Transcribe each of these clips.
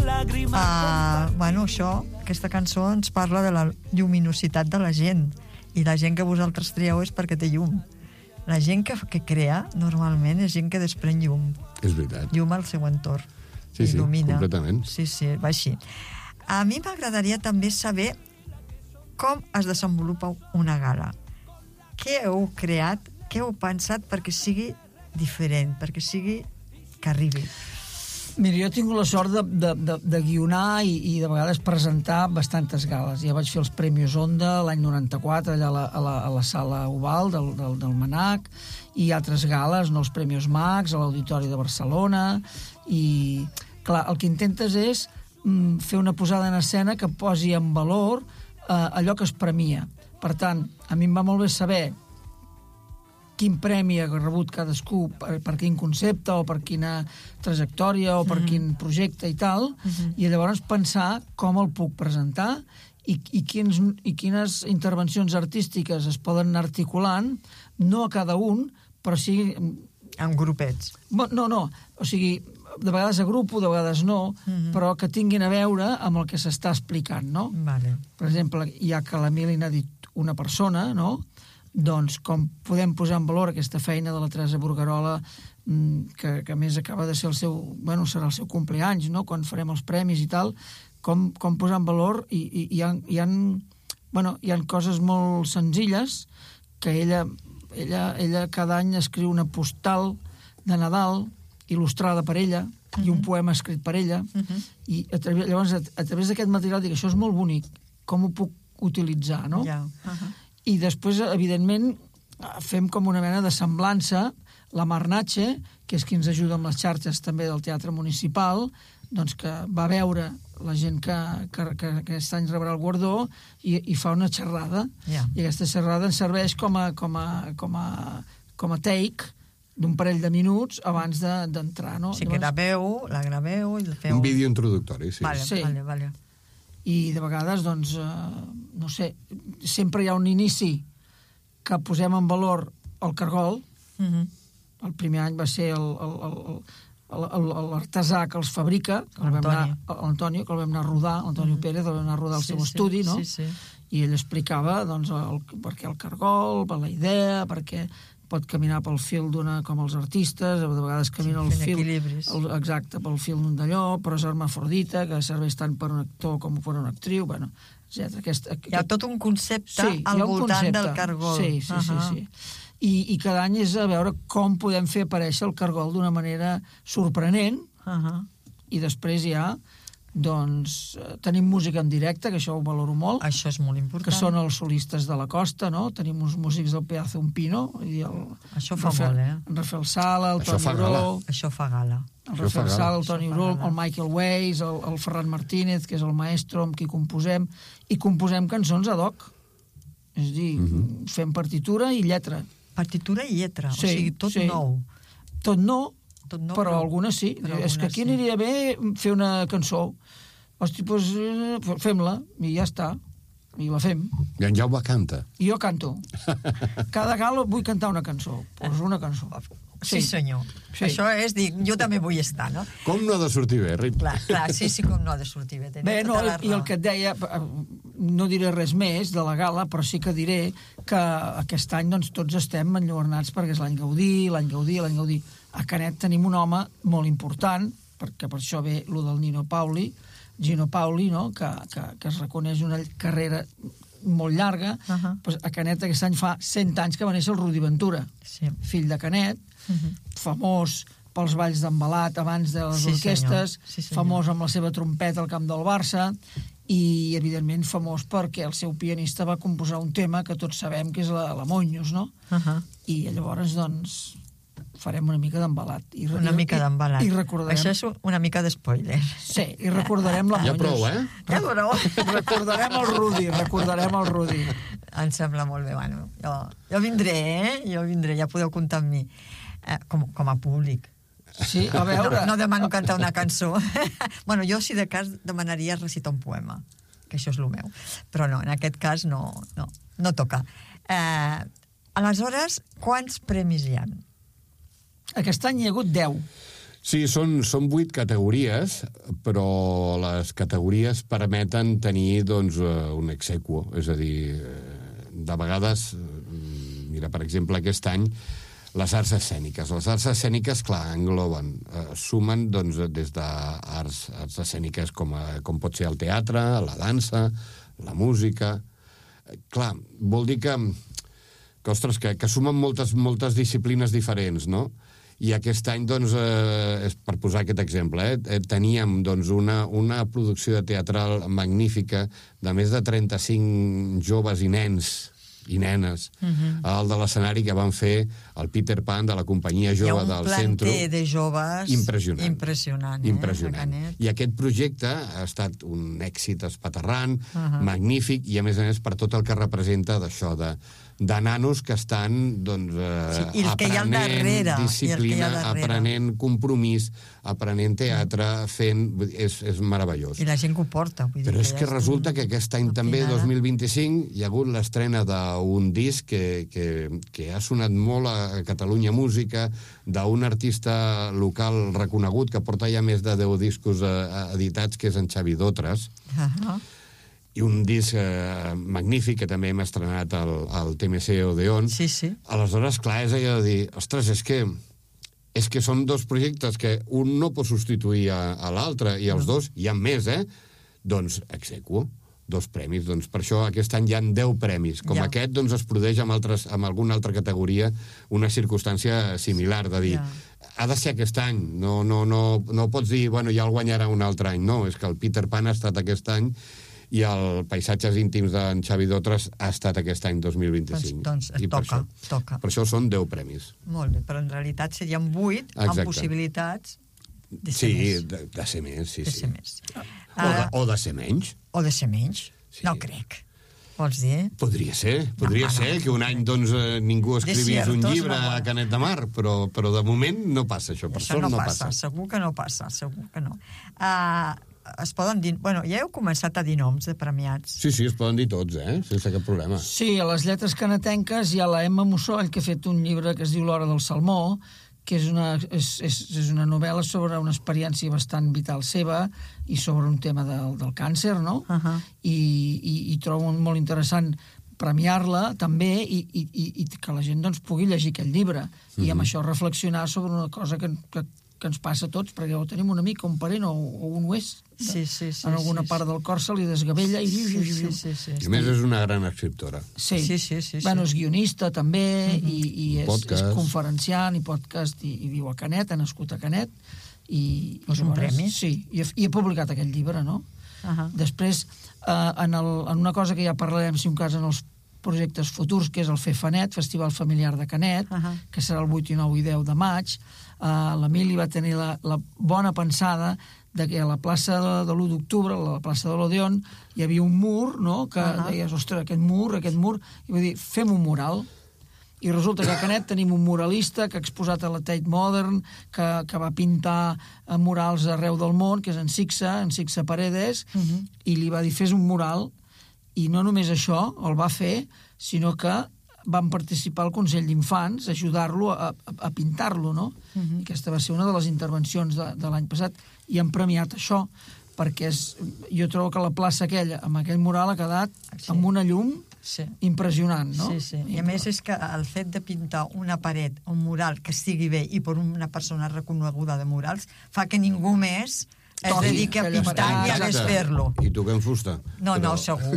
Bueno, aquesta cançó ens parla de la lluminositat de la gent, i la gent que vosaltres trieu és perquè té llum. La gent que crea, normalment, és gent que desprèn llum. És veritat. Llum al seu entorn. Sí, il·lumina. Completament. Sí, va així. A mi m'agradaria també saber com es desenvolupa una gala. Què heu creat, què heu pensat perquè sigui diferent, perquè sigui que arribi? Mira, jo he tingut la sort de guionar i de vegades presentar bastantes gales. Ja vaig fer els Premis Onda l'any 94, allà a la sala Oval del Manac, i altres gales, els Premis Max, a l'Auditori de Barcelona, i clar, el que intentes és fer una posada en escena que posi en valor allò que es premia. Per tant, a mi em va molt bé saber quin premi ha rebut cadascú, per quin concepte o per quina trajectòria o per quin projecte i tal, i llavors pensar com el puc presentar i quines intervencions artístiques es poden anar articulant, no a cada un, però sí... En grupets. No, o sigui, de vegades a grup, de vegades no, però que tinguin a veure amb el que s'està explicant, no? Vale. Per exemple, ja que l'Emili n'ha dit una persona, no?, doncs com podem posar en valor aquesta feina de la Teresa Burgarola, que a més acaba de ser el seu... Bueno, serà el seu compleanys, no?, quan farem els premis i tal, com posar en valor, i hi ha coses molt senzilles que ella cada any escriu una postal de Nadal il·lustrada per ella i un poema escrit per ella, i llavors a través d'aquest material dic, això és molt bonic, com ho puc utilitzar, no? I després, evidentment, fem com una mena de semblança. La Mar Natxe, que és qui ens ajuda amb les xarxes també del Teatre Municipal, doncs que va veure la gent que aquest any rebrà el guardó i fa una xerrada. I aquesta xerrada ens serveix com a take d'un parell de minuts abans d'entrar, no? O sigui que la graveu i la feu... Un vídeo introductori, sí. Vale. I de vegades, doncs, no sé, sempre hi ha un inici que posem en valor el cargol. El primer any va ser l'artesà que els fabrica, l'Antonio, que el vam anar a rodar, l'Antonio Pérez, el vam anar a rodar al seu estudi, no? I ell explicava, doncs, per què el cargol, per la idea, perquè pot caminar pel fil com els artistes, de vegades camina el fil... Exacte, pel fil d'un d'allò, però és hermafrodita, que serveix tant per un actor com per una actriu, bueno, etc. Hi ha tot un concepte al voltant del cargol. Sí. I cada any és a veure com podem fer aparèixer el cargol d'una manera sorprenent, i després ja... doncs tenim música en directe, que això ho valoro molt. Això és molt important. Que són els solistes de la costa, no? Tenim uns músics del Pedazo un Pino. Això fa molt, En Rafael Sala, el Toni Uró. Això fa gala. El Rafael Sala, el Toni Uró, el Michael Weiss, el Ferran Martínez, que és el maestro amb qui composem, i composem cançons ad hoc. És a dir, fem partitura i lletra. Partitura i lletra, o sigui, tot nou. Tot nou, però algunes sí. És que aquí aniria bé fer una cançó. Hosti, doncs fem-la, i ja està. I la fem. I en Jaume canta. I jo canto. Cada gala vull cantar una cançó. Pues una cançó. Sí, senyor. Això és dir, jo també vull estar, no? Com no ha de sortir bé, Rit? Clar, sí, com no ha de sortir bé. Bé, no, i el que et deia, no diré res més de la gala, però sí que diré que aquest any doncs, tots estem enlluernats perquè és l'any Gaudí. A Canet tenim un home molt important, perquè per això ve el del Gino Pauli, no? que es reconeix una carrera molt llarga. Pues a Canet aquest any fa 100 anys que va néixer el Rudi Ventura, fill de Canet, famós pels balls d'embalat abans de les orquestes, famós amb la seva trompeta al camp del Barça, i evidentment famós perquè el seu pianista va composar un tema que tots sabem que és la Moños, no? I llavors, doncs, farem una mica d'embalat. Una mica d'embalat. I recordarem... Això és una mica d'espoiler. Sí, i recordarem la Moños. Ja prou, eh? Ja prou. Recordarem el Rudi. Em sembla molt bé. Bueno, jo vindré, ja podeu comptar amb mi. Com a públic. Sí, a veure... No demano cantar una cançó. Bueno, jo, si de cas, demanaria recitar un poema, que això és el meu. Però no, en aquest cas no toca. Aleshores, quants premis hi ha? Aquest any hi ha hagut 10. Sí, són 8 categories, però les categories permeten tenir doncs, un exequo. És a dir, de vegades, mira, per exemple, aquest any, les arts escèniques. Les arts escèniques, clar, engloben, sumen doncs, des d'arts escèniques com pot ser el teatre, la dansa, la música. Clar, vol dir que ostres, que sumen moltes disciplines diferents, no? I aquest any, doncs, per posar aquest exemple, teníem doncs, una producció teatral magnífica de més de 35 joves i nens i nenes al de l'escenari que van fer el Peter Pan de la companyia jove del centre. Hi ha un planter de joves impressionant. I aquest projecte ha estat un èxit espaterrant, magnífic, i a més per tot el que representa d'això, de nanos que estan doncs, aprenent disciplina, aprenent compromís, aprenent teatre, fent... És meravellós. I la gent que ho porta. Però és que resulta que aquest any també, 2025, hi ha hagut l'estrena d'un disc que ha sonat molt a Catalunya Música, d'un artista local reconegut que porta ja més de 10 discos editats, que és en Xavi Dotres. I un disc magnífic que també hem estrenat al TMC Odeon. Sí, sí. Aleshores, clar, és allò de dir, ostres, és que són 2 projectes que un no pot substituir a l'altre, i els dos, hi ha més, doncs, exequo, 2 premis. Doncs per això aquest any hi ha 10 premis. Com aquest, doncs es produeix amb alguna altra categoria una circumstància similar, de dir, ha de ser aquest any, no pots dir, bueno, ja el guanyarà un altre any. No, és que el Peter Pan ha estat aquest any, i el Paisatges íntims d'en Xavi Dotres ha estat aquest any 2025. Doncs toca. Per això són 10 premis. Molt bé, però en realitat serien 8 amb possibilitats de ser més. De ser més, sí. De ser més. O de ser menys. O de ser menys? Sí. No crec. Vols dir? Podria ser que un any doncs, ningú escrivís un llibre a Canet de Mar, però de moment no passa això. Per sort no passa. Segur que no passa, segur que no. Es poden dir... Bueno, ja heu començat a dir noms de premiats. Sí, es poden dir tots, sense cap problema. Sí, a les lletres canetenques hi ha la Emma Mussoll, que ha fet un llibre que es diu L'hora del salmó, que és una novel·la sobre una experiència bastant vital seva i sobre un tema del càncer, no? I trobo molt interessant premiar-la també i que la gent doncs, pugui llegir aquest llibre i amb això reflexionar sobre una cosa que ens passa a tots, perquè o tenim un amic o un parent o un ho és. En alguna part del cor se li desgavella i... I a més és una gran escriptora. Sí. Bueno, és guionista també i és conferenciant i podcast i viu a Canet, ha nascut a Canet. És un premi? Sí, i ha publicat aquest llibre, no? Després, en una cosa que ja parlarem, si un cas, en els projectes futurs, que és el FEFANET, Festival Familiar de Canet, que serà el 8, 9 i 10 de maig. L'Emili va tenir la bona pensada de que a la plaça de l'1 d'octubre, a la plaça de l'Odeon, hi havia un mur, no?, que deies, ostres, aquest mur, i va dir, fem un mural. I resulta que a Canet tenim un muralista que ha exposat a la Tate Modern, que va pintar murals arreu del món, que és en Sixa Paredes, i li va dir, fes un mural. I no només això el va fer, sinó que van participar al Consell d'Infants, ajudar-lo a pintar-lo, no? I aquesta va ser una de les intervencions de l'any passat, i han premiat això, perquè jo trobo que la plaça aquella, amb aquell mural, ha quedat amb una llum impressionant, no? Sí. I a més és que el fet de pintar una paret, un mural que estigui bé i per una persona reconeguda de murals, fa que ningú més es dediqui a pintar i a desfer-lo. I tu que en fusta? No, segur.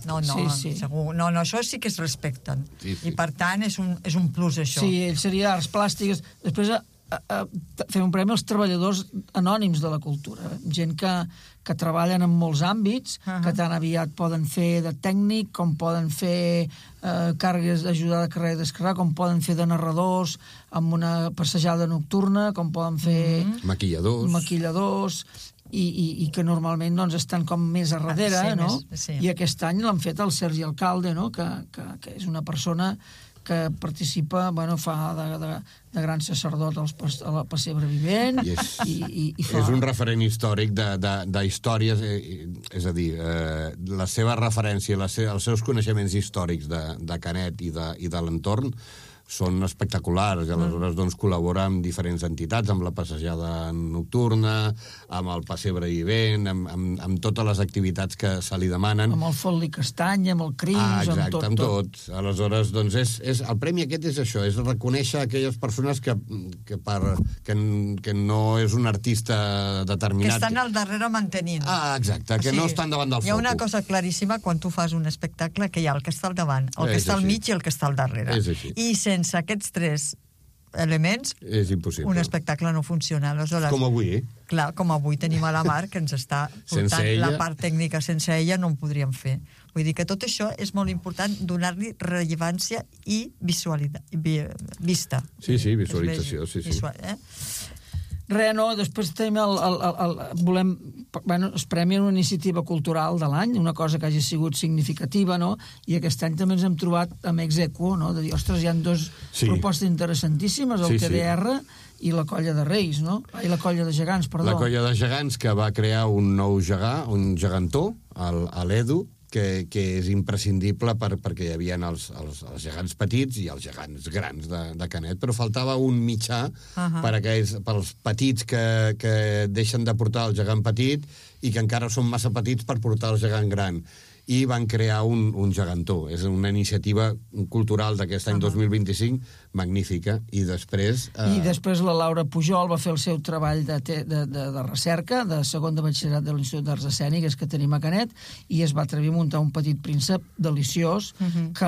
Segur. No, això sí que es respecten. I per tant és un plus, això. Sí, ell seria arts plàstiques. Després fer un premi als treballadors anònims de la cultura. Gent que treballen en molts àmbits, que tan aviat poden fer de tècnic, com poden fer càrregues d'ajudar a carrer i descarregar, com poden fer de narradors amb una passejada nocturna, com poden fer maquilladors, i que normalment doncs, estan com més a darrere, no? I aquest any l'han fet el Sergi Alcalde, no? Que és una persona que participa, fa de gran sacerdot a la pessebre vivent. És un referent històric d'històries, és a dir, la seva referència, els seus coneixements històrics de Canet i de l'entorn són espectaculars, i aleshores doncs, col·labora amb diferents entitats, amb la passejada nocturna, amb el pessebre vivent, amb totes les activitats que se li demanen. Amb el Fot-li Castanya, amb el Crims, exacte, amb tot. Aleshores, doncs, el premi aquest és això, és reconèixer aquelles persones que no és un artista determinat. Que estan al darrere mantenint. Exacte, que no estan davant del foco. Hi ha una cosa claríssima quan tu fas un espectacle, que hi ha el que està al davant, el que està al mig i el que està al darrere. I sense aquests tres elements, és impossible. Un espectacle no funciona. Aleshores, com avui, Clar, com avui tenim a la Mar, que ens està portant la part tècnica. Sense ella no ho podríem fer. Vull dir que tot això és molt important, donar-li rellevància i vista. Sí, visualització, sí. Res, no, després tenim es premia una iniciativa cultural de l'any, una cosa que hagi sigut significativa, no? I aquest any també ens hem trobat amb Exequo, no? De dir, ostres, hi ha dues propostes interessantíssimes, el TDR i la Colla de Reis, no? I la Colla de Gegants, perdó. La Colla de Gegants, que va crear un nou gegant, un gegantó, l'Edu, que és imprescindible perquè hi havia els gegants petits i els gegants grans de Canet, però faltava un mitjà pels petits que deixen de portar el gegant petit i que encara són massa petits per portar el gegant gran. I van crear un gegantó. És una iniciativa cultural d'aquest any 2025 magnífica. I després la Laura Pujol va fer el seu treball de recerca, de segon de batxillerat de l'Institut d'Arts Escèniques que tenim a Canet, i es va atrevir a muntar un petit príncep deliciós que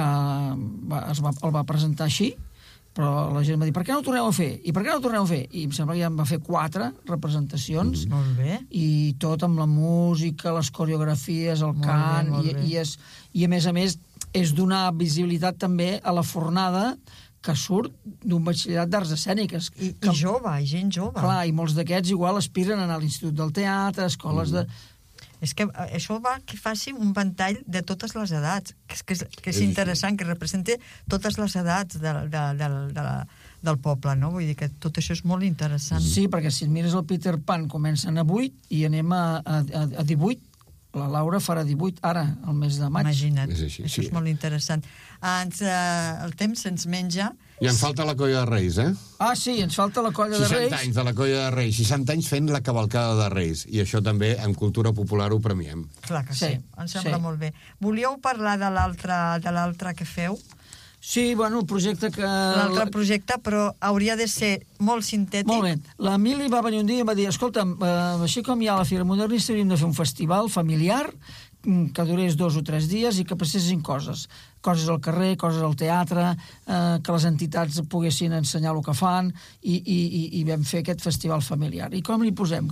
el va presentar així, però la gent va dir, per què no ho torneu a fer? I per què no ho torneu a fer? I em sembla que ja en va fer 4 representacions. Molt bé. I tot amb la música, les coreografies, el cant, i a més és donar visibilitat també a la fornada que surt d'un batxillerat d'arts escèniques. I jove, i gent jove. Clar, i molts d'aquests igual aspiren a anar a l'Institut del Teatre, escoles de... És que això va que faci un ventall de totes les edats, que és interessant, que representi totes les edats del poble, no? Vull dir que tot això és molt interessant. Sí, perquè si et mires el Peter Pan comencen a 8 i anem a 18. La Laura farà 18 ara, el mes de maig. Imagina't, això és molt interessant. El temps se'ns menja. I ens falta la Colla de Reis, sí, ens falta la Colla de Reis. 60 anys de la Colla de Reis, 60 anys fent la cavalcada de Reis. I això també, en cultura popular, ho premiem. Clar que sí, em sembla molt bé. Volíeu parlar de l'altre que feu? Sí, bueno, el projecte que... L'altre projecte, però hauria de ser molt sintètic. Molt bé. L'Emili va venir un dia i va dir, escolta'm, així com hi ha la Fira Modernista, hauríem de fer un festival familiar que durés 2 o 3 dies i que passessin coses al carrer, coses al teatre, que les entitats poguessin ensenyar el que fan, i vam fer aquest festival familiar. I com li posem?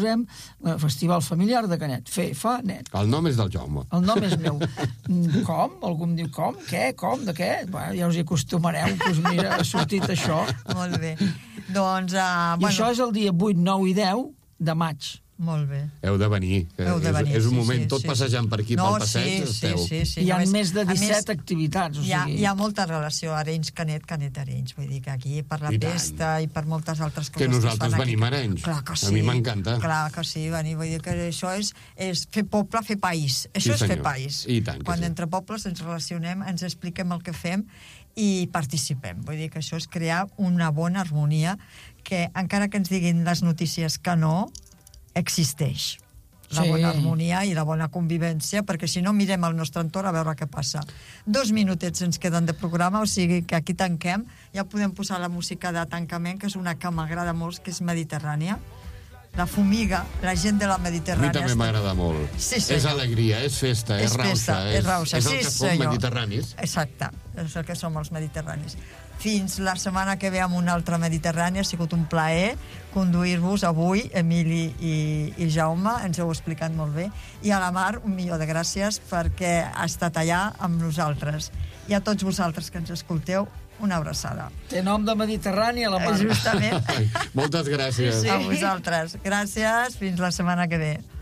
Festival familiar de Canet. Net. El nom és del Jaume. El nom és meu. Com? Algú em diu com? Què? Com? De què? Ja us hi acostumareu, doncs mira, ha sortit això. Molt bé. Doncs... I això és el dia 8, 9 i 10 de maig. Molt bé. Heu de venir. És un moment, tot passejant per aquí, pel passeig, esteu. Sí. Hi ha més de 17 activitats. Hi ha molta relació Arenys-Canet, Canet-Arenys. Vull dir que aquí per la pesta i per moltes altres coses que nosaltres venim a Arenys. A mi m'encanta. Clar que sí, venir. Vull dir que això és fer poble, fer país. Això és fer país. Quan entre pobles ens relacionem, ens expliquem el que fem i participem. Vull dir que això és crear una bona harmonia que, encara que ens diguin les notícies que no, existeix la bona harmonia i la bona convivència, perquè si no mirem el nostre entorn a veure què passa. 2 minutets ens queden de programa, o sigui que aquí tanquem. Ja podem posar la música de tancament, que és una que m'agrada molt, que és mediterrània. La fumiga, la gent de la Mediterrània. A mi també m'agrada molt. Sí, és alegria, és festa, és rauxa. És el que som mediterranis. Exacte, és el que som els mediterranis. Fins la setmana que ve amb un altre Mediterrani. Ha sigut un plaer conduir-vos avui, Emili i Jaume, ens heu explicat molt bé. I a la Mar, un milió de gràcies perquè ha estat allà amb nosaltres. I a tots vosaltres que ens escolteu, una abraçada. Té nom de Mediterrani a la Mar. Justament. Moltes gràcies. A vosaltres. Gràcies, fins la setmana que ve.